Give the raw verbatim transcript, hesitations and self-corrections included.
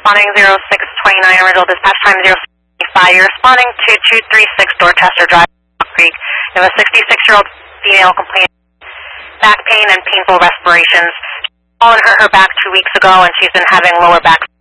responding zero six twenty-nine, original dispatch time zero six twenty-five. You're responding to two three six Dorchester Drive, Rock Creek. You have a sixty-six-year-old female complaining back pain and painful respirations. She fallen hurt her back two weeks ago, and she's been having lower back